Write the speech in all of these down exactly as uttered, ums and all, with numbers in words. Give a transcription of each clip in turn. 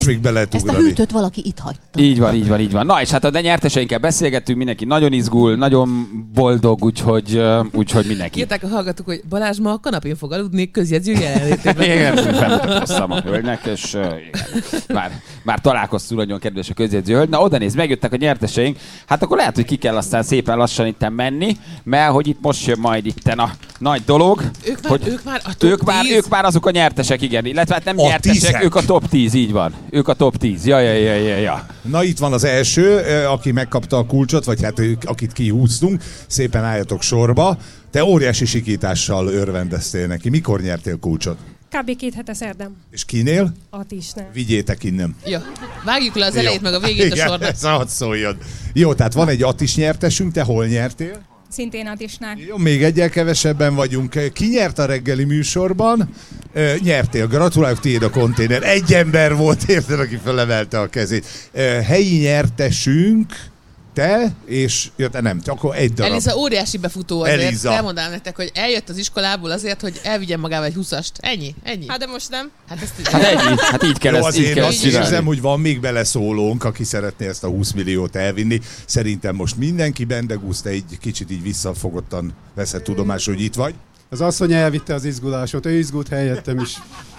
még be lehet Ezt a ugrani. hűtőt valaki itt hagyta. Így van, így van, így van. Na és hát a nyerteseinkkel beszélgettünk, mindenki nagyon izgul, nagyon boldog, úgyhogy, uh, úgyhogy mindenki. Írták a hallgatók, hogy Balázs ma a kanapén fog aludni közjegyző jelenlétében. Igen, felmutatkoztam a hölgynek, és uh, igen. Már, már találkoztunk, nagyon kedves a közjegyző hölgy. Na oda néz, megjöttek a nyerteseink, hát akkor lehet, hogy ki kell aztán szépen lassan itten menni, mert hogy itt most jön majd itten a nagy dolog. Ők már, hogy ők már a top ők már, tíz? ők már azok a nyertesek, igen. Illetve hát nem A nyertesek, tízek. ők a top tíz, így van. Ők a top tíz. Ja, ja, ja, ja, ja. Na itt van az első, aki megkapta a kulcsot, vagy hát akit kihúztunk. Szépen álljatok sorba. Te óriási sikítással örvendeztél neki. Mikor nyertél kulcsot? Kb. két hete szerdán. És kinél? Atisnál. Vigyétek innen. Ja. Vágjuk le az elejét, Jó. meg a végét a Igen, sornak. ez hadd szóljon. Jó, tehát van egy Atis nyertesünk, te hol nyertél? Szintén Atisnál. Jó, még egyel kevesebben vagyunk. Ki nyert a reggeli műsorban? Ö, nyertél, gratulálok, tiéd a konténer. Egy ember volt, érted, aki felemelte a kezét. Ö, helyi nyertesünk, te, és ja, te nem, akkor egy darab. Eliza óriási befutó azért. Eliza. Elmondanám nektek, hogy eljött az iskolából azért, hogy elvigyen magával egy huszast. Ennyi, ennyi. Hát de most nem. Hát ezt Hát ennyi, hát így kell Jó, ezt, azért így kell azt ezt csinálni. érzem, hogy van még beleszólónk, aki szeretné ezt a húsz milliót elvinni. Szerintem most mindenki, Bendegúz, te egy kicsit így visszafogottan veszed tudomásul, hogy itt vagy. Az asszony elvitte az izgulásot, ő izgult helyettem is.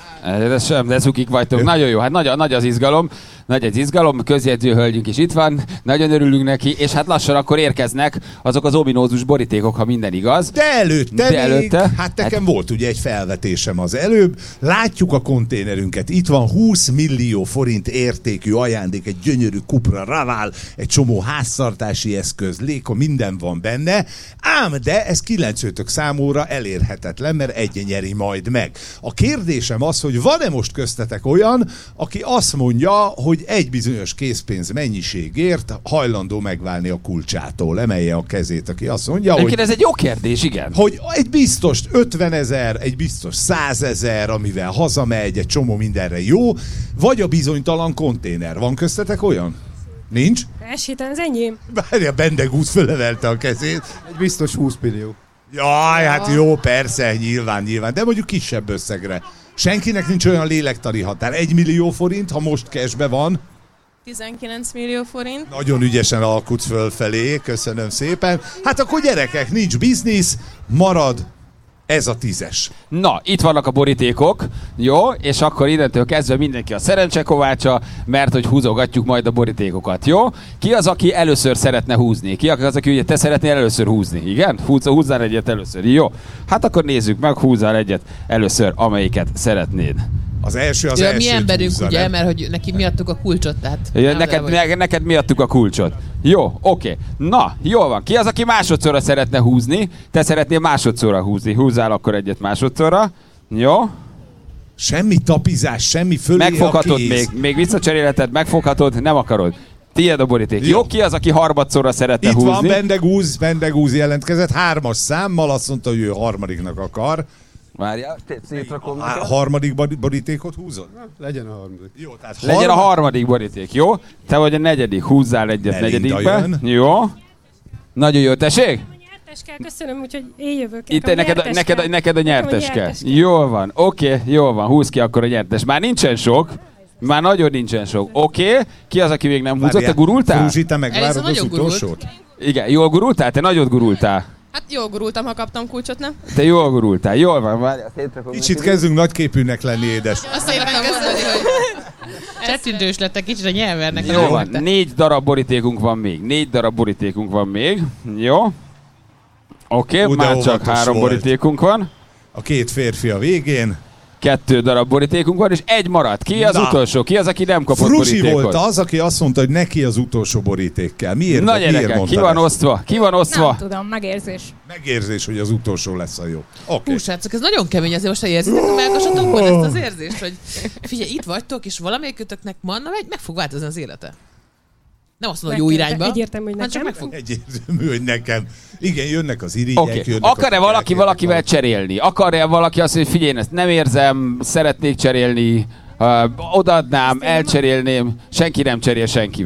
De sem, de cukik vagytok. Nagyon jó, hát nagy, nagy az izgalom. Nagy az izgalom, közjegyző hölgyünk is itt van, nagyon örülünk neki, és hát lassan akkor érkeznek azok az ominózus borítékok, ha minden igaz. De előtte, De még, előtte? hát nekem hát... volt ugye egy felvetésem az előbb. Látjuk a konténerünket, itt van húsz millió forint értékű ajándék, egy gyönyörű Cupra Raval, egy csomó háztartási eszköz, léko, minden van benne, ám de ez kilencőtök számúra elérhetetlen, mert egy nyeri majd meg. A kérdésem az, hogy van-e most köztetek olyan, aki azt mondja, hogy egy bizonyos készpénz mennyiségért hajlandó megválni a kulcsától. Emelje a kezét, aki azt mondja, Egyébként hogy... ez egy jó kérdés, igen. Hogy egy biztos ötvenezer, egy biztos százezer, amivel hazamegy, egy csomó mindenre jó, vagy a bizonytalan konténer. Van köztetek olyan? Nincs? Ez héten az enyém. Várja, Bendegúz fölemelte a kezét. Egy biztos húsz millió. Jaj, hát jó, persze, nyilván, nyilván, de mondjuk kisebb összegre. Senkinek nincs olyan lélektani határ. Egy millió forint, ha most cashbe van. tizenkilenc millió forint. Nagyon ügyesen alkutsz fölfelé, köszönöm szépen. Hát akkor gyerekek, nincs biznisz, marad ez a tízes. Na, itt vannak a borítékok, jó? És akkor innentől kezdve mindenki a szerencsekovácsa, mert hogy húzogatjuk majd a borítékokat, jó? Ki az, aki először szeretne húzni? Ki az, aki ugye te szeretnél először húzni? Igen? Húz, húzzál egyet először, jó? Hát akkor nézzük meg, húzzál egyet először, amelyiket szeretnéd. Az első az ja, első. mi emberünk, húzza, ugye, nem? mert hogy neki mi adtuk a kulcsot, tehát... Ja, neked, ne, neked mi adtuk a kulcsot. Jó, oké. Na, jól van. Ki az, aki másodszorra szeretne húzni? Te szeretnél másodszorra húzni. Húzzál akkor egyet másodszorra. Jó. Semmi tapizás, semmi fölé Megfoghatod a kéz. még, még visszacserélheted, megfoghatod, nem akarod. Tiéd a boríték. Jó. Jó, ki az, aki harmadszorra szeretne Itt húzni? van Bendegúz, Bendegúz jelentkezett, hármas számmal, azt mondta, hogy ő harmadiknak akar. Várjál, szétrakom Há- neked. harmadik bor- borítékot húzod? Legyen a harmadik. Jó, tehát Legyen a harmadik boríték, jó? Te vagy a negyedik, húzzál egyet Melinda negyedikbe. jön. Jó. Nagyon jó, tessék? Nyertes kell, köszönöm, úgyhogy én jövök. Itt Nekem neked, a, nyertes neked, a, kell. neked a nyertes Nekem a kell. nyertes kell. Jól van, oké, okay, jól van, húz ki akkor a nyertes. Már nincsen sok, már nagyon nincsen sok. Oké, okay. Ki az, aki még nem húzott? Te gurultál? Fruzsi, te megvárod Eliza az nagyon gurult. utolsót? Igen, jól gurultál? Te nagyot gurultál. Hát jól gurultam, ha kaptam kulcsot, nem? Te jól gurultál, jól van, várjál, szétrakom Kicsit neked. kezdünk nagyképűnek lenni, édes. Azt akartam mondani, hogy csettintős lettek kicsit a nyelvernek. Jó van, négy darab borítékunk van még, négy darab borítékunk van még, jó? Oké, Ú, de már csak óvatos három volt. borítékunk van, A két férfi a végén. kettő darab borítékunk van, és egy maradt. Ki az Na. utolsó? Ki az, aki nem kapott Fruzsi borítékot? volt az, aki azt mondta, hogy neki az utolsó boríték kell. Miért, Na miért gyerekek, mondta ki van ezt? osztva? Ki van osztva? Nem tudom, megérzés. Megérzés, hogy az utolsó lesz a jó. Oké. Hú, srácok, ez nagyon kemény, azért most ha érzitek a melkasatokban ezt az érzést, hogy figyelj, itt vagytok, és valamelyikőtöknek manna, meg, meg fog változni az élete. Nem azt mondom, hogy jó Megkérte- irányba, egyértelmű, hogy hanem csak nekem. meg fog. Egyértelmű, hogy nekem. Igen, jönnek az irigyek, Oké. jönnek Akar-e a valaki kikák, valakivel jönnek cserélni? Akar-e valaki azt, hogy figyelj, én ezt nem érzem, szeretnék cserélni, uh, odaadnám, elcserélném, senki nem cserél senkivel.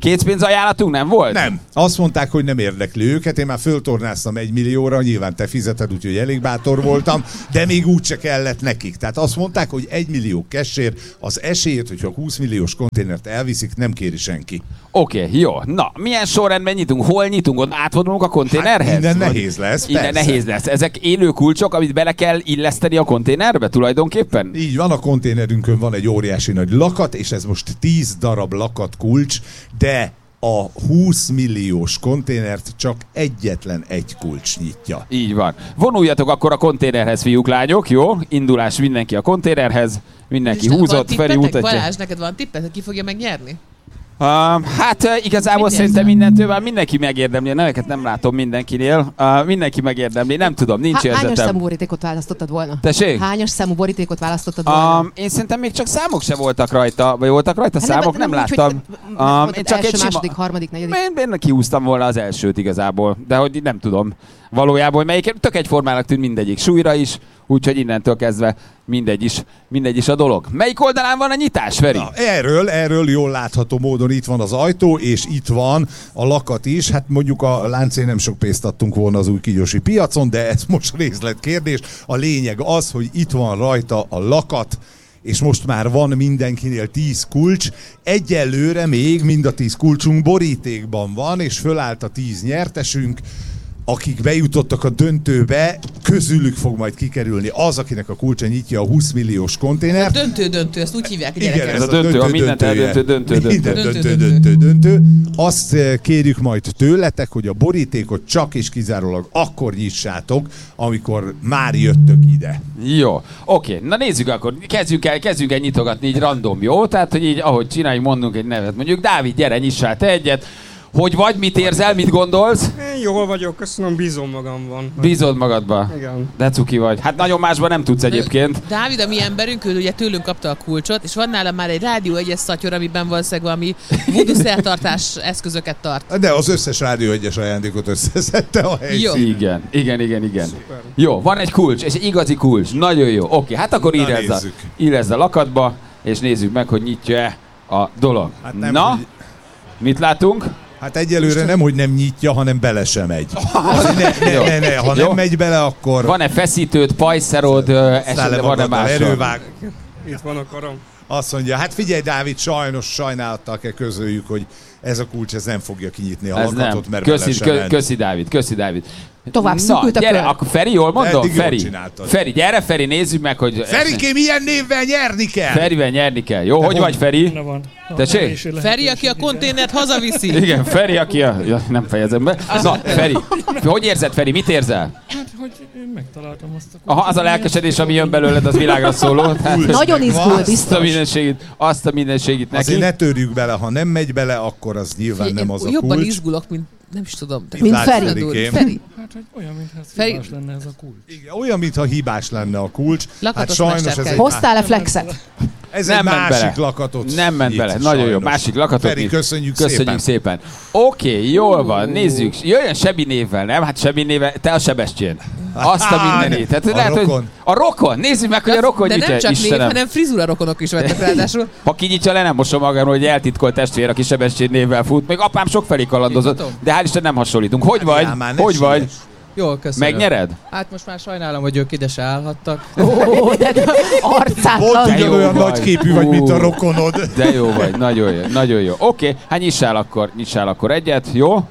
Készpénz ajánlatunk nem volt? Nem. Azt mondták, hogy nem érdekli őket. Én már föltornáztam egy millióra, nyilván te fizeted, úgyhogy elég bátor voltam, de még úgyse kellett nekik. Tehát azt mondták, hogy egy millió cashért az esélyét, hogyha húsz milliós konténert elviszik, nem kéri senki. Oké, okay, jó. Na, milyen sorrendben nyitunk? Hol nyitunk? Ott átvonulunk a konténerhez? Hát innen Vagy... nehéz lesz, Innen persze. nehéz lesz. Ezek élő kulcsok, amit bele kell illeszteni a konténerbe tulajdonképpen? Így van, a konténerünkön van egy óriási nagy lakat, és ez most tíz darab lakat kulcs, de a húsz milliós konténert csak egyetlen egy kulcs nyitja. Így van. Vonuljatok akkor a konténerhez, fiúk, lányok, jó? Indulás mindenki a konténerhez. Mindenki És húzott, van Feri tippetek? mutatja. Balázs, neked van tippet, hogy ki fogja megnyerni? Uh, hát uh, igazából Mit szerintem érzem? mindentől már mindenki megérdemli. A neveket nem látom mindenkinél. Uh, mindenki megérdemli, nem tudom, nincs Há- hányos érzetem. számú borítékot választottad volna? Tessék? Hányos számú borítékot választottad volna? Um, én szerintem még csak számok se voltak rajta, vagy voltak rajta Hát számok, nem, úgy, láttam. Hogy Um, um, én csak első, egy sima... második, harmadik, negyedik. Én, én kihúztam volna az elsőt igazából, de hogy nem tudom valójában, hogy melyik, tök egyformának tűnt mindegyik súlyra is, úgyhogy innentől kezdve mindegy is, mindegy is a dolog. Melyik oldalán van a nyitás, Feri? Na, erről, erről jól látható módon itt van az ajtó, és itt van a lakat is. Hát mondjuk a láncén nem sok pénzt adtunk volna az új kígyósi piacon, de ez most részletkérdés. A lényeg az, hogy itt van rajta a lakat, és most már van mindenkinél tíz kulcs. Egyelőre még mind a tíz kulcsunk borítékban van, és fölállt a tíz nyertesünk, akik bejutottak a döntőbe, közülük fog majd kikerülni az, akinek a kulcsa nyitja a húsz milliós konténert. Döntő-döntő, ezt úgy hívják a Igen, gyerekek. ez a döntő, a mindent eldöntő döntő, döntő. Minden Döntő, döntő, döntő, döntő. Azt eh, kérjük majd tőletek, hogy a borítékot csak és kizárólag akkor nyissátok, amikor már jöttök ide. Jó, oké, na nézzük akkor, kezdjünk el, kezdjünk el nyitogatni így random, jó? Tehát, hogy így, ahogy csináljuk, mondunk egy nevet. Mondjuk, Dávid, gyere, nyissál te egyet. Hogy vagy, mit érzel, mit gondolsz? Én jól vagyok, köszönöm, bízom magamban. Bízod magadba. Igen. De cuki vagy. Hát nagyon másban nem tudsz egyébként. Dávid, a mi emberünk, ő ugye tőlünk kapta a kulcsot, és van nála már egy rádió egyes szatyor, amiben valószínűleg valami voodoo szertartás eszközöket tart. De az összes rádió egyes ajándékot összeszedte a helyszín. Jó. Igen, igen, igen, igen. Szuper. Jó, van egy kulcs, és egy igazi kulcs. Nagyon jó. Oké, hát akkor Na, írezz a, nézzük. írezz a lakatba, és nézzük meg, hogy nyitja-e a dolog. Hát nem, Na, hogy- mit látunk? Hát egyelőre nem, hogy nem nyitja, hanem bele sem megy. Ne, Jó. ne, ne, ne. Ha Jó. nem megy bele, akkor Van-e feszítőd, pajszerod, ö, száll esetleg le van-e magaddal, más? erővág. Itt van a karom. Azt mondja, hát figyelj Dávid, sajnos sajnálattal kell közöljük, hogy ez a kulcs ez nem fogja kinyitni a Ez nem. lakatot, mert bele Köszi, sem kö, ment. köszi, Dávid, köszi, Dávid. Tovább szűkült a gyere, kör. akkor Feri, jól mondom? Eddig jól Feri. csináltad. Feri, gyere Feri, nézzük meg, hogy... Ferikém, ilyen névvel nyerni kell! Ferivel nyerni kell. Jó, hogy vagy Feri? Na van. Tessék? Feri, aki a konténert hazaviszi. Igen, Feri, aki a... Ja, nem fejezem be. Na, Feri, hogy érzed, Feri? Mit érzel? Hát, hogy én megtaláltam azt a Aha, az a lelkesedés, ami jön belőled, az világra szóló. Hát, Nagyon Meg izgul, van. azt a biztos. mindenségit, azt a mindenségit neki. Azért ne törjük bele, ha nem megy bele, akkor az nyilván nem az a Jobban kulcs. izgulok, mint nem is tudom. Mit Mint látsz, Feri. Ferikém? Feri. Hát, hogy olyan, mintha ez Feri- hibás lenne ez a kulcs. Igen, olyan, mintha hibás lenne a kulcs. Hát Lakatos sajnos ez mesterkel. egy, Hoztál-e flexet? ez Nem egy ment másik bele. lakatot. Nem ment nyit, bele. Nagyon jó. sajnos. Másik lakatot Feri, nyit. köszönjük, Köszönjük szépen. Oké, okay, jól van, nézzük. Jöjjön Sebi névvel, nem? Hát Sebi névvel, te a Sebestyén. Azt a Á, mindenit. Tehát, a lehet, rokon. Hogy a rokon. Nézzük meg, hogy a rokon De nyitja. nem csak név, Istenem. hanem frizura rokonok is vettek ráadásul. Ha kinyitja le, nem mosom magamról, hogy eltitkolt testvér, aki Sebestyén névvel fut. Még apám sok felé kalandozott, Mutatom? de hál' Isten nem hasonlítunk. Hogy vagy? Já, már ne Hogy vagy? síres. Jól, köszönöm. Megnyered? Hát most már sajnálom, hogy ők ide se állhattak. Ó, de arcátlan. Volt De jó ugyanolyan vagy. nagy képű vagy, mint a Ú. rokonod. De jó vagy, nagyon jó, nagyon jó. Oké, okay, hát nyissál akkor, nyissál akkor egyet, jó?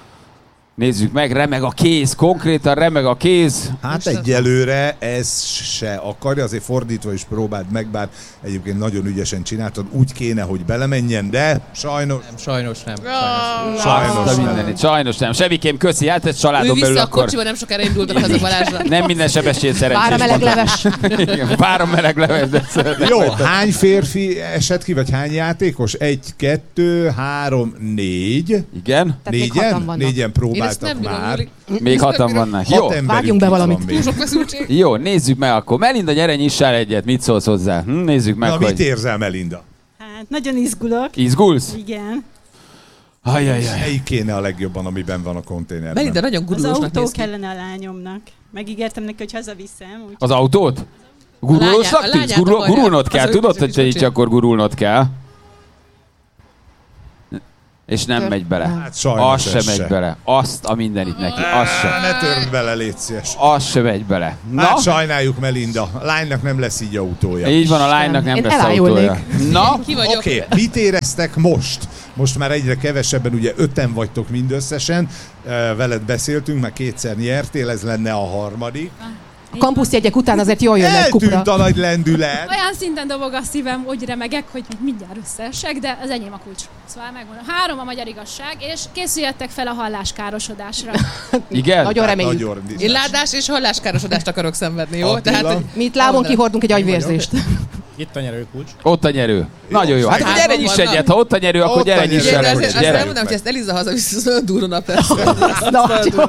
Nézzük meg, remeg a kéz, konkrétan remeg a kéz. Hát egyelőre ez se akarja, azért fordítva is próbáld meg, bár egyébként nagyon ügyesen csináltad, úgy kéne, hogy belemenjen, de sajnos, Nem, sajnos nem. Sajnos. sajnos Azt a nem. mindenit. Sajnos nem. Sebikém, köszi, hát ez Ő családon belül vissza a akkor. kocsiba, nem sokára indultak haza Balázsra. Nem minden Sebestyén szerencsés. Vár a meleg mondom. leves. Igen, vár a meleg leves, de szeretem. Jó, hány férfi esett ki, vagy hány játékos? Egy, kettő, három, négy. Igen, Tehát még hatan Négyen? vannak. Négyen Én ezt próbáltak nem bírom, már. Júli. még hatan vannak. Jó, Hat emberünk Vágjunk be itt valamit. van Túl még. sok feszültség. jó, nézzük meg akkor. Melinda, gyere, nyissál egyet, mit szólsz hozzá? Hm, nézzük meg, Na, mit hogy érzel, Melinda? Hát nagyon izgulok. izgulsz? Igen. Ajajaj. Melyik kéne a legjobban, amiben van a konténerben? Melinda nagyon Az gurulósnak autó néz ki. kellene a lányomnak. Megígértem neki, hogy hazaviszem. Úgy... Az autót? Gurulósnak A lányát- a tűnsz? lányát Gurul, akarja. gurulnod kell, Az ő tudod, kis hogy te így kocsi. akkor gurulnod kell. És nem Tör- megy bele. Hát sajnos Az sem ez megy se. bele. Azt a mindenit neki. Az sem. Ne törd bele, légy szíves. Az sem megy bele. Na, Hát sajnáljuk, Melinda. A lánynak nem lesz így autója. így van, a lánynak nem Én lesz elájulnék. autója. Na, Ki vagyok? Oké, okay. Mit éreztek most? Most már egyre kevesebben, ugye öten vagytok mindösszesen. Uh, veled beszéltünk, már kétszer nyertél, ez lenne a harmadik. A kampuszjegyek után azért jól jön egy kupra. Eltűnt a nagy lendület. Olyan szinten dobog a szívem, úgy remegek, hogy mindjárt összeesek, de az enyém a kulcs. Szóval megmondom. Három a magyar igazság, és készüljetek fel a halláskárosodásra. igen? Nagyon reméljük. Nagyon Én ládás és halláskárosodást akarok szenvedni, jó? Attila? Tehát, hogy Mi itt lábon kihordunk egy agyvérzést. Itt a nyerőkulcs. Ott a nyerő. Nagyon jó. Hát Hárman gyere nyis vannak. egyet, ha ott a nyerő, akkor Ott gyere a nyis nyerő. igen, de el. azért azt Gyere. elmondom, hogy ezt Eliza hazavisz, az olyan durva nap lesz. Nagyon.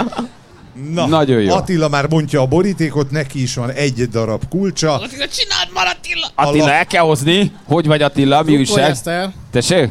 Na, Nagyon jó. Attila már bontja a borítékot, neki is van egy darab kulcsa. Attila, csináld már, Attila! Attila, el kell hozni. Hogy vagy Attila? Mi újság? ezt el. Tessék?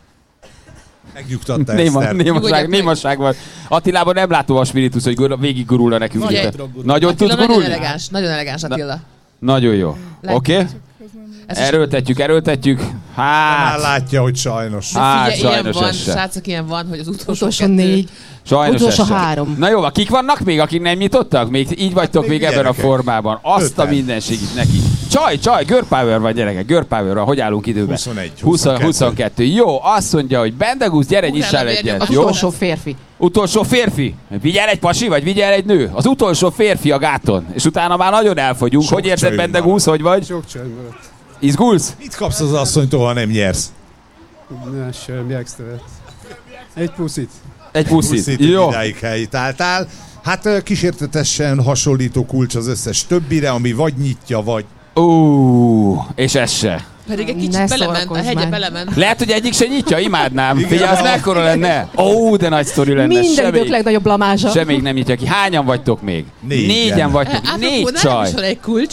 Megnyugtatta Néma, Eszter. némaság, Nyugodjak meg. némaság van. Attilában nem látom a spiritus, hogy gur- végig gurulna nekünk. Nagyon itt. tudok gurulni. Nagyon tud Attila nagyon gurulni? elegáns, nagyon elegáns Attila. Nagyon jó. Lát- Oké? Okay? Ez is- Erőltetjük, erőltetjük. Már Hát, látja, hogy sajnos. hát Figyelj, ilyen sajnos van, ez se. srácok, ilyen van, hogy az utolsó, Utolsó kettő- négy. Sajnos Utolsó ez se. három. Na jó, van, kik vannak még, akik nem nyitottak? Még így vagytok Hát még még ebben a gyerekek. formában. Azt a Öten. mindenségit neki. Csaj, csaj, girl power van gyerekek, girl power van. Hogy állunk időben? huszonegy, húsz, huszonkettő. huszonkettő. Jó, azt mondja, hogy Bendegusz, gyere Utána nyissál vérjük egyet. a Jó? Utolsó férfi. Utolsó férfi. Vigyel egy pasi, vagy vigyel egy nő? Az utolsó férfi a gáton. És utána már nagyon elfogyunk. Sok Hogy érzed, csönd Bendegusz, hogy vagy? Sok csönd maradt. Izgulsz? Mit kapsz az asszonytól, ha nem nyersz? Ne, semmi extra. Egy puszit. Egy puszit. Puszit, Jó. idáig helytáltál. Hát ö, kísértetesen hasonlító kulcs az összes többire, ami vagy nyitja, vagy... Ú, és ez se. Pedig egy Ne kicsit belement, a szórakozz hegye már. belement. Lehet, hogy egyik se nyitja, imádnám. Igen. Figyelj, az mekkora lenne? Ó, de nagy sztori lenne. Minden Se idők még, legnagyobb blamázsa. se még nem nyitja ki. Hányan vagytok még? Négyen. Négyen vagytok. Négy Apropó, csaj. nálam is van egy kulcs.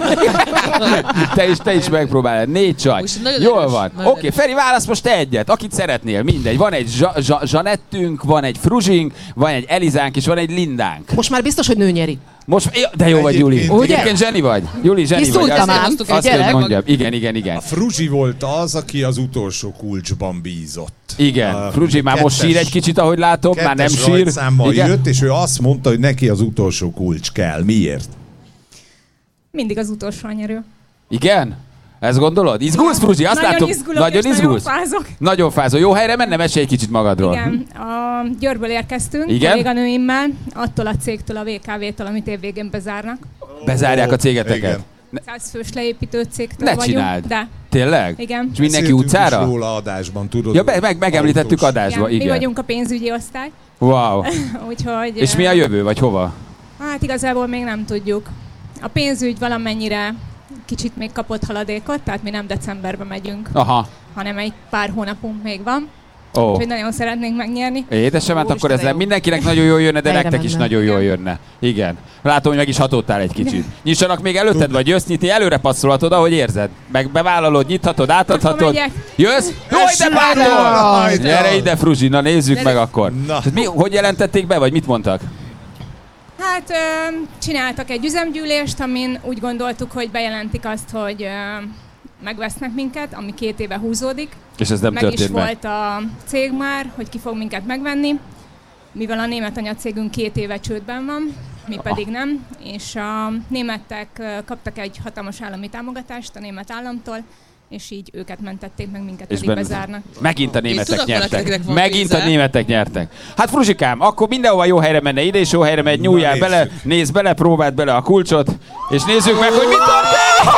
Te is, te is megpróbálod. Négy csaj. Most nagyon Jól erős, van. nagyon Oké, erős. Feri, válasz most te egyet. Akit szeretnél, mindegy. Van egy zsa- zsa- Zsanettünk, van egy Fruzsink, van egy Elizánk, és van egy Lindánk. Most már biztos, hogy nő nyeri. Most, ja, de jó vagy, Juli. Egyébként- Ugye? Egyébként zseni vagy. Juli, zseni vagy. Kiszúrtam Azt- ám, azt- a Azt, hogy gyerek. mondjam. Igen, igen, igen. A Fruzsi volt az, aki az utolsó kulcsban bízott. Igen, A Fruzsi már most kettes- sír egy kicsit, ahogy látom, már nem kettes sír. rajtszámmal Igen? jött, és ő azt mondta, hogy neki az utolsó kulcs kell. Miért? Mindig az utolsó a nyerő. Igen? Ezt gondolod? Izgulsz, Fruzsi? Azt nagyon látom. izgulok, Nagyon és izgulsz? nagyon fázok. Nagyon fázol. Jó helyre menne? Mesélj egy kicsit magadról. Igen, a Győrből érkeztünk, Igen? kolléganőimmel, attól a cégtől, a vé ká vé-től, amit évvégén bezárnak. Bezárják a cégeteket. Igen. száz fős leépítő cégtől Ne vagyunk. csináld. De, Tényleg? igen. És mindenki Beszéltünk utcára? is róla adásban, tudod? Ja, be, meg, megemlítettük autós. adásba, igen. Mi igen. vagyunk a pénzügyi osztály, Wow. úgyhogy... És mi a jövő, vagy hova? Hát igazából még nem tudjuk. A pénzügy valamennyire kicsit még kapott haladékot, tehát mi nem decemberben megyünk, Aha. hanem egy pár hónapunk még van. Ó. Úgyhogy nagyon szeretnénk megnyerni. Édesem, hát Ó, akkor Isten, ez jó. mindenkinek nagyon jól jönne, de Helyre nektek is menne. nagyon jól Igen. jönne. Igen. Látom, hogy meg is hatottál egy kicsit. Nyissanak még előtted, vagy jössz nyitni, előre passzolhatod, ahogy érzed. Meg bevállalod, nyithatod, átadhatod. Akkor megyek. Jössz? Jó, ide bátor! Rajta! Gyere ide, Fruzsi, na nézzük Gyere. meg akkor. Na. Tehát mi, hogy jelentették be, vagy mit mondtak? Hát ö, csináltak egy üzemgyűlést, amin úgy gondoltuk, hogy bejelentik azt, hogy ö, megvesznek minket, ami két éve húzódik. És ez nem meg is történt meg. volt a cég már, hogy ki fog minket megvenni, mivel a német anyacégünk két éve csődben van, mi pedig nem, és a németek ö, kaptak egy hatalmas állami támogatást a német államtól, és így őket mentették meg, minket És pedig benne- bezárnak. Megint a németek tudok nyertek. valakinek van Megint a pénze. németek nyertek. Hát Fruzsikám, akkor mindenhova jó helyre menne, ide is jó helyre megy, nyúljál Na, bele, nézzük. nézd bele, próbáld bele a kulcsot, és nézzük meg, hogy mit történik!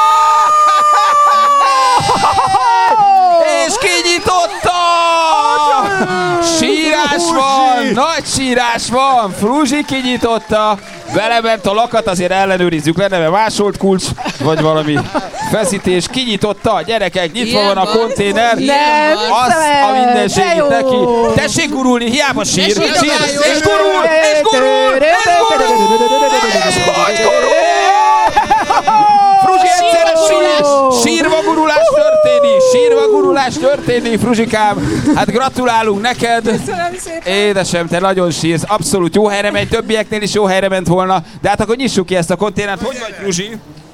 És kinyitotta! Sírás van! Nagy sírás van! Fruzsi kinyitotta! Belement a lakat, azért ellenőrizzük le, neve másolt kulcs, vagy valami feszítés. Kinyitotta, gyerekek, nyitva Ilyen van a van. konténer. Ilyen van. Az a De mindenségét jó. neki. Tessék gurulni, hiába sír. Ne sírjál, sír jó. és gurul, és gurul, és gurul! És hogy gurul! Fruzsi egyszerre sír, sírva gurulás történik, sírva gurulás történik, Fruzsikám. Hát gratulálunk neked. Köszönöm szépen! Édesem, te nagyon sírsz, abszolút jó helyre megy, többieknél is jó helyre ment volna. De hát akkor nyissuk ki ezt a konténert. Hogy vagy, Fruzsi?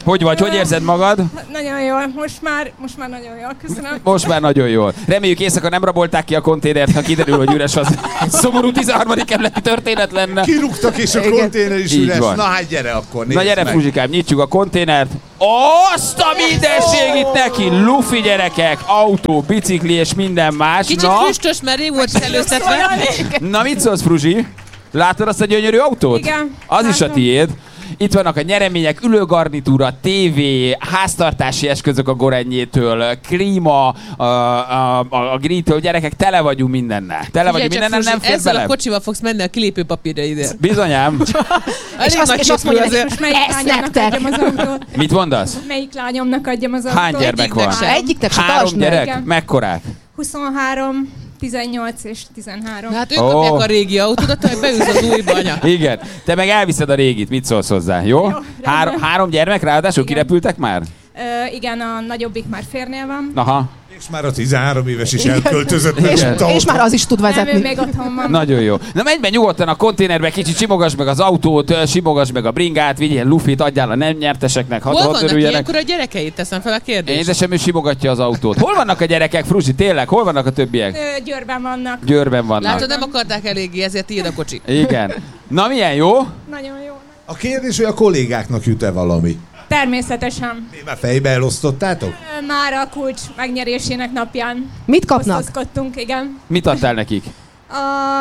Hogy vagy? Hogy érzed magad? Nagyon jól, most már, most már nagyon jól, köszönöm. Most már nagyon jól. Reméljük éjszaka nem rabolták ki a konténert, ha kiderül, hogy üres, az egy szomorú tizenharmadik kerületi történet lenne. Kirúgtak és a Igen. konténer is Így üres. van. Na hát gyere akkor, Na gyere, meg. Fruzsikám, nyitjuk a konténert. Azt a mindenség itt neki! Lufi gyerekek, autó, bicikli és minden más. Kicsit Na, füstös, mert rég volt előszedve. na mit szólsz, Fruzsi? Látod azt a gyönyörű autót? Igen, Az is a látom. tiéd. Itt vannak a nyeremények, ülőgarnitúra, tévé, háztartási eszközök a Gorennyétől, klíma, a, a, a, a grítől, gyerekek, tele vagyunk mindennel. Tele vagyunk mindennel, nem fér ezzel bele. a kocsival fogsz menni a kilépőpapírra ide. Bizonyám. És azt, és azt mondja, azért. hogy most melyik Ezt lányomnak nektek. adjam az autót? Mit mondasz? Melyik lányomnak adjam az autót? Hány gyermek van? sem. Egyiknek se Három tartsd meg. gyerek? Igen. Mekkorák? huszonhárom, tizennyolc és tizenhárom. Hát ők Ó. kapják a régi autódat, te beülsz az újba, anya. Igen. Te meg elviszed a régit, mit szólsz hozzá, jó? Jó, Három, rendben. három gyermek ráadásul Igen. kirepültek már? Ö, igen, a nagyobbik már férnél van. Aha. És már a tizenhárom éves is elköltözött. Igen. mert tudta És már otthon. az is tud Nem, ő vezetni. még otthon van. Nagyon jó. Na menj be nyugodtan a konténerbe, kicsit simogass meg az autót, ö, simogass meg a bringát, vigyél lufit, adjál a nem nyerteseknek, hadd Hol hadd vannak örüljenek. ilyenkor a gyerekeit? Teszem fel a kérdést. Édesem, ő simogatja az autót. Hol vannak a gyerekek, Fruzsi, tényleg? Hol vannak a többiek? Ö, Győrben vannak. Győrben vannak. Látod, nem akarták eléggé, ezért tiéd a kocsi. Igen. Na milyen jó? Nagyon jó. A kérdés, hogy a kollégáknak jut-e valami? Természetesen. Mi már fejbe elosztottátok? Ö, Már a kulcs megnyerésének napján Mit kapnak? osztozkodtunk, igen. Mit adtál nekik? A,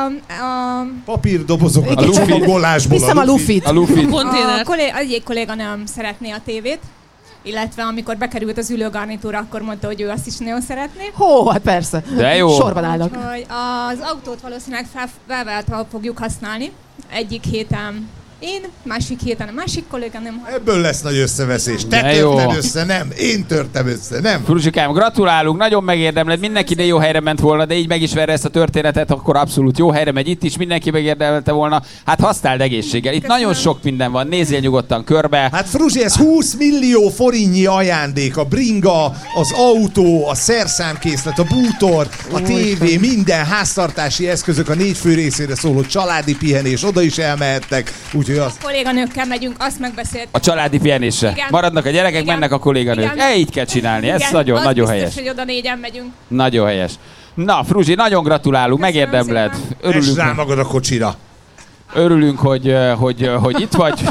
a, Papírdobozokat A a lufi. csomagolásból. Viszem a lufit. A lufit. a Konténer. kollé, egyik kolléganőm szeretné a tévét, illetve amikor bekerült az ülőgarnitúra, akkor mondta, hogy ő azt is nagyon szeretné. Hó, hát persze. De jó. Sorban állnak. Hogy az autót valószínűleg fel, felváltva fogjuk használni. Egyik héten én, másik héten a másik kolléganőm. Ebből lesz nagy összeveszés. Te De jó. törted össze, nem. Én törtem össze, nem. Fruzsikám, gratulálunk, nagyon megérdemled, mindenki de jó helyre ment volna, de így megismerve ezt a történetet, akkor abszolút jó helyre megy itt is, mindenki megérdemelte volna. Hát használd egészséggel. Itt Köszönöm. nagyon sok minden van, nézzél nyugodtan körbe. Hát Fruzsi, ez húsz millió forintnyi ajándék. A bringa, az autó, a szerszámkészlet, a bútor, a tévé, minden háztartási eszközök, a négy fő részére szóló családi pihenés, oda is elmehettek. Úgyhogy az... Kolléganőkkel megyünk, azt megbeszéltük. A családi pihenésre. Igen. Maradnak a gyerekek, Igen. mennek a kolléganők. Igen. E, így kell csinálni, ez Igen, nagyon, az nagyon biztos, helyes. hogy oda négyen megyünk. Nagyon helyes. Na, Fruzsi, nagyon gratulálunk, Köszönöm megérdemled. szépen. Örülünk. Örülünk, rá magad a kocsira. örülünk hogy, hogy, hogy itt vagy.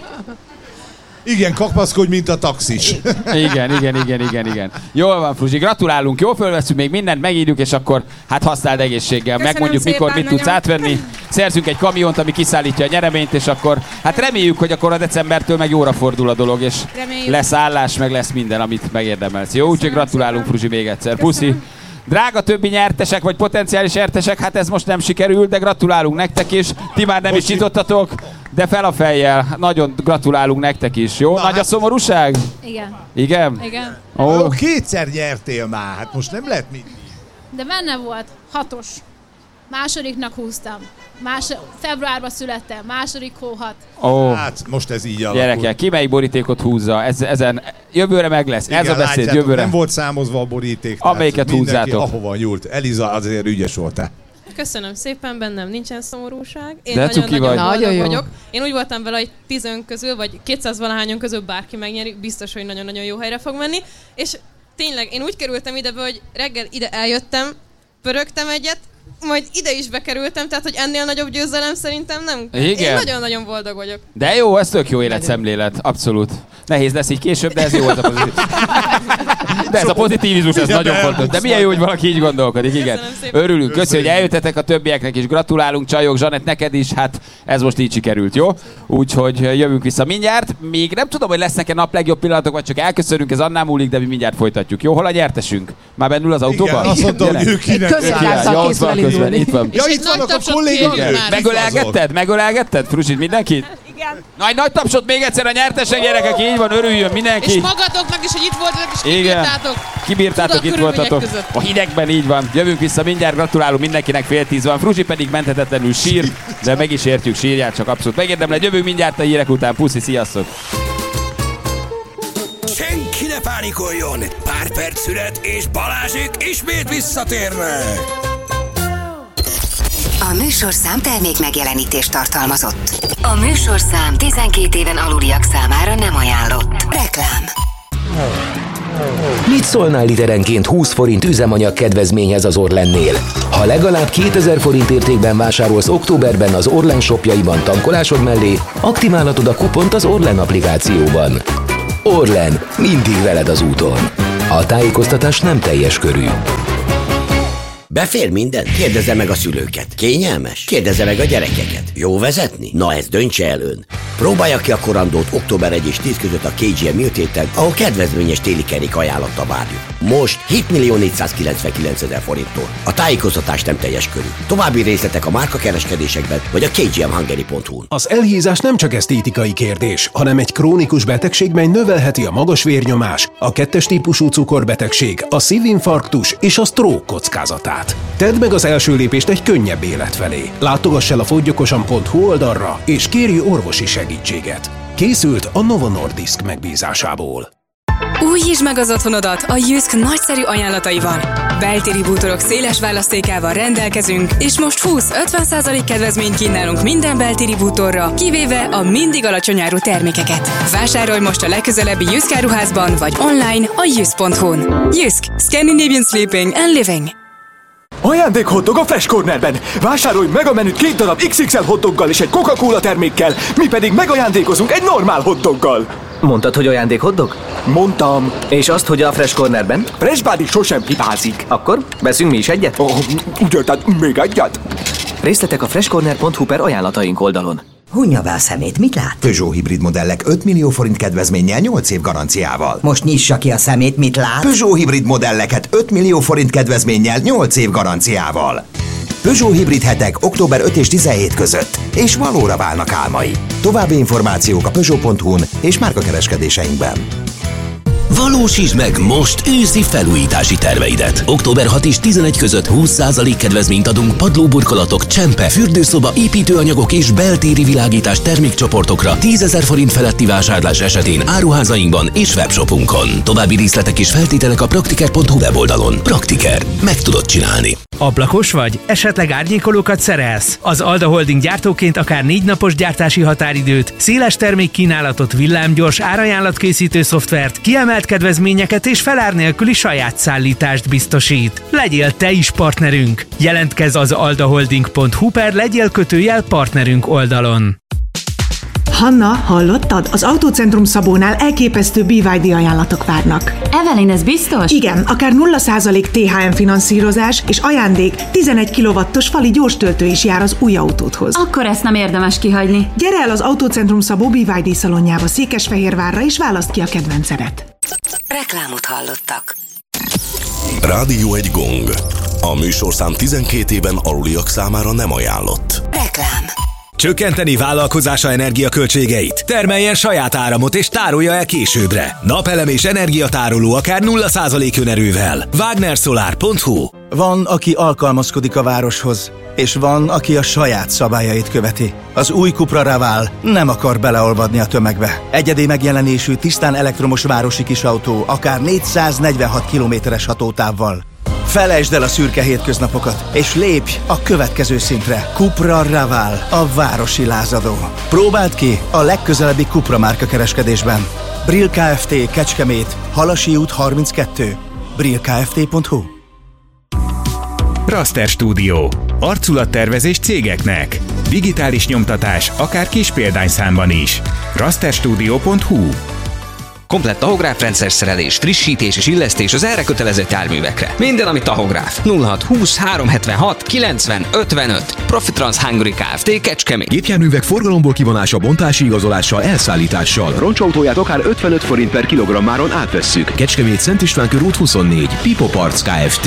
Igen, kapaszkodj, mint a taxis. Igen, igen, igen, igen, igen. Jól van, Fruzsi, gratulálunk, jól fölveszünk még mindent, megírjuk, és akkor hát használd egészséggel. Köszönöm Megmondjuk, mikor szépen, mit tudsz nagyon. átvenni. Szerzünk egy kamiont, ami kiszállítja a nyereményt, és akkor hát reméljük, hogy akkor a decembertől meg jóra fordul a dolog, és Reméljük. lesz állás, meg lesz minden, amit megérdemelsz. Jó, úgyhogy Köszönöm gratulálunk, szépen. Fruzsi, még egyszer. Köszönöm. Puszi. Drága többi nyertesek, vagy potenciális nyertesek, hát ez most nem sikerült, de gratulálunk nektek is. Ti már nem is Bocsi. nyitottatok, de fel a fejjel. Nagyon gratulálunk nektek is, jó? Na, Nagy a hát- szomorúság? Igen, Igen? igen. Ó, Ó, kétszer nyertél már, hát most nem lehet mit. De benne volt hatos. Másodiknak húztam. Más, februárban születtem, második hó hat. ó. Hát most ez így alakul. Gyerekek, ki melyik borítékot húzza? Ez, ezen jövőre meg lesz. Ez Igen, a beszéd, látjátok, jövőre. nem volt számozva a boríték. Amelyiket tehát mindenki húzzátok. ahova nyúlt. Eliza azért ügyes voltál. Köszönöm szépen, bennem nincsen szomorúság. Én De cuki nagyon-nagyon vagy. boldog Nagyon jó. vagyok. Én úgy voltam vele, hogy tízön közül, vagy kétszáz valahányon közül bárki megnyeri, biztos, hogy nagyon-nagyon jó helyre fog menni. És tényleg én úgy kerültem ide be, hogy reggel ide eljöttem, pörögtem egyet, majd ide is bekerültem, tehát hogy ennél nagyobb győzelem szerintem nem. Igen. Én nagyon-nagyon boldog vagyok. De jó, ez tök jó életszemlélet, abszolút. Nehéz lesz így később, de ez jó, ez a pozitív. De ez a pozitivizmus, ez Igen, nagyon de fontos. De elbuksz milyen jó, majd. hogy valaki így gondolkodik, igen. Köszönöm szépen. Örülünk, köszi, hogy Köszönjük. eljöttetek a többieknek is. Gratulálunk, csajok, Zsanett, neked is, hát ez most így sikerült, jó? Úgyhogy jövünk vissza mindjárt. Még nem tudom, hogy lesznek-e nap legjobb pillanatok, vagy csak elköszönünk, ez annál múlik, de mi mindjárt folytatjuk. Jó, hol a nyertesünk? Már bennül az autóban? Igen, azt mondta, Gyere. hogy ő kinek Középjárdal Ja, ott készül van közben, elindulni. itt van. Ja, És itt egy vannak nagy a tapsot kollégák. kérjük már. Megölelgetted? Megölelgetted? Fruzsit mindenkit? Igen. Nagy, nagy tapsot még egyszer a nyertesek, gyerekek, így van, örüljön mindenki. És magatoknak is, hogy itt voltatok, és Igen. kibírtátok. Kibírtátok, Csuda itt körülmények voltatok. között. A hidegben így van. Jövünk vissza mindjárt, gratulálunk mindenkinek, fél tíz van. Fruzsi pedig menthetetlenül sír, de meg is értjük, sírját csak abszolút megérdemled. Jövünk mindjárt a hírek után. Puszi, sziasztok! Senki ne pánikoljon! Pár perc szület és Balázsék ismét visszatérnek! A műsorszám termék megjelenítést tartalmazott. A műsorszám tizenkét éven aluliak számára nem ajánlott. Reklám. Mit szólnál literenként húsz forint üzemanyag kedvezményhez az Orlennél? Ha legalább kétezer forint értékben vásárolsz októberben az Orlen shopjaiban tankolásod mellé, aktiválhatod a kupont az Orlen applikációban. Orlen, mindig veled az úton. A tájékoztatás nem teljes körű. Befér minden? Kérdezze meg a szülőket. Kényelmes? Kérdezze meg a gyerekeket. Jó vezetni? Na ezt döntse el ön. Próbálja ki a korandót október elseje és tíz között a ká gé em Műtéten, ahol kedvezményes téli kerék ajánlatta várjuk. Most hét millió négyszázkilencvenkilencezer forinttól. A tájékoztatás nem teljes körű. További részletek a márkakereskedésekben vagy a ká gé em hungary pont hu-n. Az elhízás nem csak esztétikai kérdés, hanem egy krónikus betegség, mely növelheti a magas vérnyomás, a kettes típusú cukorbetegség, a szívinfarktus és a stroke kockázatát. Tedd meg az első lépést egy könnyebb élet felé. Látogass el a foggyokosan pont hu oldalra, és kérj orvosi segítséget. Készült a Novo Nordisk megbízásából. Újítsd meg az otthonodat a Jysk nagyszerű ajánlataival. Beltéri bútorok széles választékával rendelkezünk, és most húsz-ötven százalék kedvezményt kínálunk minden beltéri bútorra, kivéve a mindig alacsony áru termékeket. Vásárolj most a legközelebbi Jysk áruházban, vagy online a jysk pont hu-n. Jysk. Scandinavian Sleeping and Living. Ajándék hotdog a Fresh Cornerben! Vásárolj meg a menüt két darab iksz iksz el hotdoggal és egy Coca-Cola termékkel, mi pedig megajándékozunk egy normál hotdoggal! Mondtad, hogy ajándék hotdog? Mondtam. És azt, hogy a Fresh Cornerben? Fresh Body sosem hibázik. Akkor veszünk mi is egyet? Oh, ugye, tehát még egyet? Részletek a freshcorner pont hu per ajánlataink oldalon. Hunja be a szemét, mit lát? Peugeot hibrid modellek öt millió forint kedvezménnyel nyolc év garanciával. Most nyissa ki a szemét, mit lát? Peugeot hibrid modelleket öt millió forint kedvezménnyel nyolc év garanciával. Peugeot hibrid hetek október ötödike és tizenhetedike között, és valóra válnak álmai. További információk a peugeot pont hu-n és márkakereskedéseinkben. Valósítsd meg most őszi felújítási terveidet. október hatodika és tizenegyedike között húsz százalék kedvezményt adunk padlóburkolatok, csempe, fürdőszoba, építőanyagok és beltéri világítás termékcsoportokra tízezer forint feletti vásárlás esetén áruházainkban és webshopunkon. További részletek és feltételek a praktiker pont hu weboldalon. Praktiker. Meg tudod csinálni. Ablakos vagy? Esetleg árnyékolókat szerelsz? Az Alda Holding gyártóként akár négy napos gyártási határidőt, széles termékkínálatot, villámgyors árajánlatkészítő szoftvert, kiemelt kedvezményeket és felár nélküli saját szállítást biztosít. Legyél te is partnerünk! Jelentkezz az aldaholding pont hu per legyél kötőjel partnerünk oldalon. Hanna, hallottad? Az Autócentrum Szabónál elképesztő bé vé dé ajánlatok várnak. Evelyn, ez biztos? Igen, akár nulla százalék té há em finanszírozás és ajándék tizenegy kilowattos fali gyorstöltő is jár az új autódhoz. Akkor ezt nem érdemes kihagyni. Gyere el az Autócentrum Szabó bé vé dé szalonjába Székesfehérvárra és válaszd ki a kedvencedet. Reklámot hallottak. Rádió egy gong. A műsorszám tizenkét éven aluliak számára nem ajánlott. Reklám. Csökkenteni vállalkozása energiaköltségeit? Termeljen saját áramot és tárolja el későbbre. Napelem és energiatároló akár nulla százalék önerővel. wagner solar pont hu. Van, aki alkalmazkodik a városhoz, és van, aki a saját szabályait követi. Az új Cupra Raval nem akar beleolvadni a tömegbe. Egyedi megjelenésű, tisztán elektromos városi kisautó, akár négyszáznegyvenhat kilométeres hatótávval. Felejtsd el a szürke hétköznapokat, és lépj a következő szintre. Cupra Raval, a városi lázadó. Próbáld ki a legközelebbi Cupra márka kereskedésben. Brill Kft. Kecskemét, Halasi út harminckettő. brill kft pont hu. Raster Studio. Arculattervezés cégeknek. Digitális nyomtatás, akár kis példányszámban is. raster studio pont hu. Komplett tahográfrendszer szerelés, frissítés és illesztés az erre kötelezett járművekre. Minden, ami tahográf. nulla hat húsz háromszázhetvenhat kilencven ötvenöt. Profitrans Hungary Kft. Kecskemét. Gépjárművek forgalomból kivonása, bontási igazolással, elszállítással. Roncsautóját akár ötvenöt forint per kilogrammáron átvesszük. Kecskemét Szent István körút huszonnégy. Pipo Parts Kft.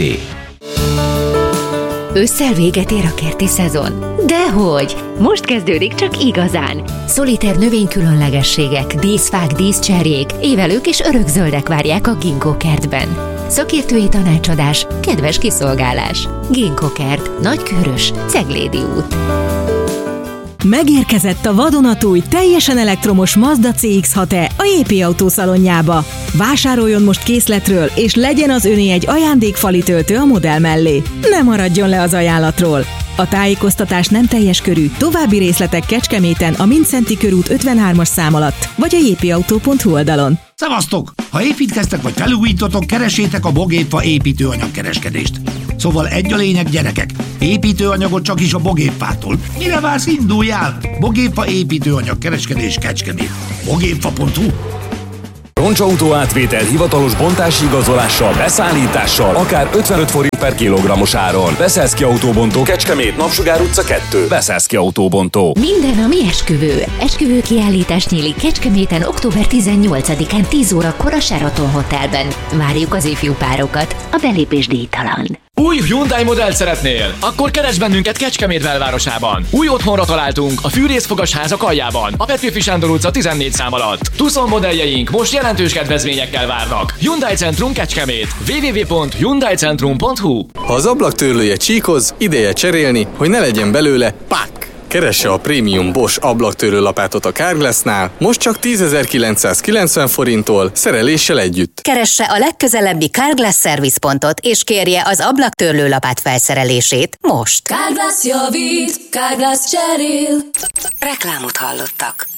Ősszel véget ér a kerti szezon? Dehogy! Most kezdődik csak igazán! Szoliter növénykülönlegességek, díszfák, díszcserjék, évelők és örökzöldek várják a Ginkgo kertben. Szakértői tanácsadás, kedves kiszolgálás. Ginkgo kert, Nagykőrös, Ceglédi út. Megérkezett a vadonatúj, teljesen elektromos Mazda cé iksz hat e a jé pé Autó szalonjába. Vásároljon most készletről, és legyen az öné egy ajándékfali töltő a modell mellé. Ne maradjon le az ajánlatról! A tájékoztatás nem teljes körű. További részletek Kecskeméten a Mindszenty körút ötvenhármas szám alatt, vagy a jé pé autó pont hu oldalon. Szevasztok! Ha építkeztek vagy felújítotok, keresétek a Bogépfa építőanyagkereskedést. Szóval egy a lényeg, gyerekek. Építőanyagot csak is a Bogépfától. Mire vársz, induljál? Bogépfa építőanyagkereskedés Kecskemét. bogépfa pont hu. Roncsautó átvétel hivatalos bontási igazolással, beszállítással, akár ötvenöt forint per kilogrammos áron. Beszélszki Autóbontó, Kecskemét, Napsugár utca kettő. Beszélszki Autóbontó. Minden, ami esküvő. Esküvő kiállítás nyílik Kecskeméten október tizennyolcadikán tíz órakor a Sheraton Hotelben. Várjuk az ifjú párokat. A belépés díjtalan. Új Hyundai modellt szeretnél? Akkor keresd bennünket Kecskemét belvárosában. Új otthonra találtunk a fűrészfogasházak aljában, a Petőfi Sándor utca tizennégy szám alatt. Tucson modelljeink most jelentős kedvezményekkel várnak. Hyundai Centrum Kecskemét. double-u double-u double-u pont hyundai centrum pont hu. Ha az ablaktörlője csíkoz, ideje cserélni, hogy ne legyen belőle pák. Keresse a prémium Bosch ablaktörlő lapátot a Carglassnál, most csak tízezer-kilencszázkilencven forinttól, szereléssel együtt. Keresse a legközelebbi Carglass Service pontot, és kérje az ablaktörlő lapát felszerelését most. Carglass javít, Carglass cserél. Reklámot hallottak.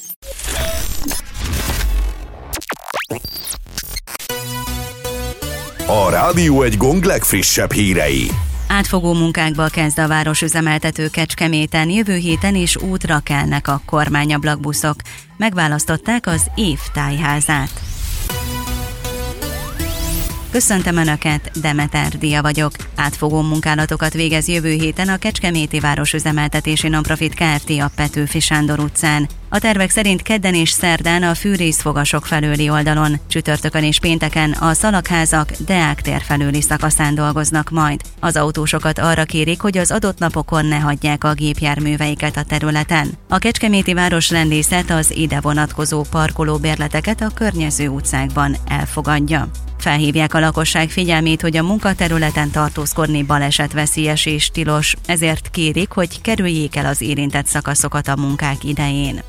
A Rádió egy Gong legfrissebb hírei. Átfogó munkákba kezd a városüzemeltető Kecskeméten, jövő héten is útra kelnek a kormányablakbuszok. Megválasztották az év tájházát. Köszöntöm Önöket, Demeter Dia vagyok. Átfogó munkálatokat végez jövő héten a Kecskeméti Városüzemeltetési Nonprofit Kft. A Petőfi Sándor utcán. A tervek szerint kedden és szerdán a fűrészfogasok felőli oldalon, csütörtökön és pénteken a Szalagházak Deák tér felőli szakaszán dolgoznak majd. Az autósokat arra kérik, hogy az adott napokon ne hagyják a gépjárműveiket a területen. A Kecskeméti Városrendészet az ide vonatkozó parkolóbérleteket a környező utcákban elfogadja. Felhívják a lakosság figyelmét, hogy a munkaterületen tartózkodni balesetveszélyes és tilos, ezért kérik, hogy kerüljék el az érintett szakaszokat a munkák idején.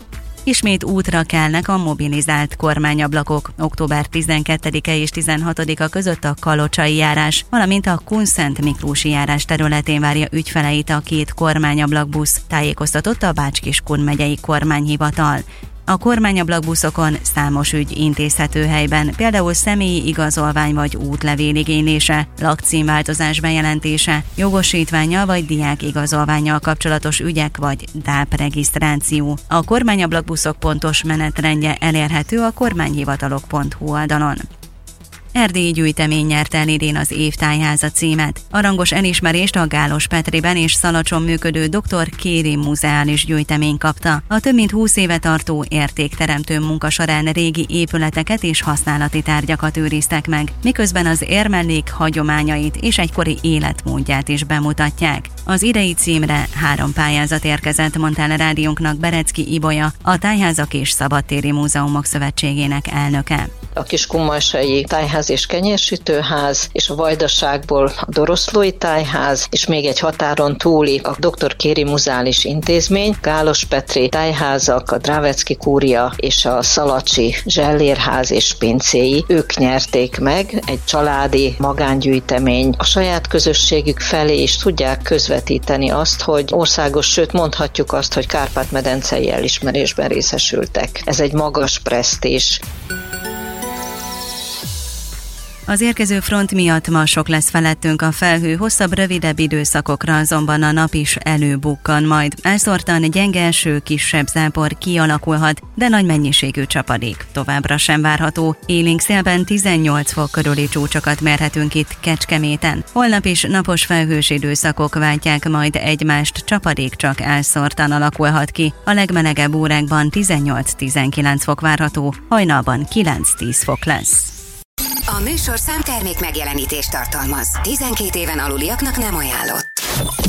Ismét útra kelnek a mobilizált kormányablakok. október tizenkettedike és tizenhatodika között a Kalocsai járás, valamint a Kunszent Miklósi járás területén várja ügyfeleit a két kormányablakbusz, tájékoztatott a Bács-Kiskun megyei kormányhivatal. A kormányablakbuszokon számos ügy intézhető helyben, például személyi igazolvány vagy útlevél igénylése, lakcímváltozás bejelentése, jogosítványa vagy diák igazolvánnyal kapcsolatos ügyek vagy dáp regisztráció. A kormányablakbuszok pontos menetrendje elérhető a kormányhivatalok pont hu oldalon. Erdélyi gyűjtemény nyerte el idén az év tájháza címet. A rangos elismerést a Gálos Petriben és Szalacson működő doktor Kéri Muzeális Gyűjtemény kapta. A több mint húsz éve tartó értékteremtő munka során régi épületeket és használati tárgyakat őriztek meg, miközben az érmellék hagyományait és egykori életmódját is bemutatják. Az idei címre három pályázat érkezett, mondta el a rádiónknak Berecki Ibolya, a Tájházak és Szabadtéri Múzeumok Szövetségének elnöke. A Kiskunmalsai Tájház és Kenyérsütőház, és a Vajdaságból a Doroszlói Tájház, és még egy határon túli a doktor Kéri Muzeális Intézmény, Gálos Petri Tájházak, a Drávecki Kúria és a Szalacsi Zsellérház és pincéi. Ők nyerték meg, egy családi magángyűjtemény. A saját közösségük felé is tudják közvetíteni azt, hogy országos, sőt mondhatjuk azt, hogy Kárpát-medencei elismerésben részesültek. Ez egy magas presztízs. Az érkező front miatt ma sok lesz felettünk a felhő, hosszabb, rövidebb időszakokra azonban a nap is előbukkan majd. Elszórtan gyenge eső, kisebb zápor kialakulhat, de nagy mennyiségű csapadék továbbra sem várható. Élénk szélben tizennyolc fok körüli csúcsokat mérhetünk itt Kecskeméten. Holnap is napos felhős időszakok váltják majd egymást, csapadék csak elszórtan alakulhat ki. A legmelegebb órákban tizennyolc-tizenkilenc fok várható, hajnalban kilenc-tíz fok lesz. A műsorszám termék megjelenítést tartalmaz. tizenkét éven aluliaknak nem ajánlott.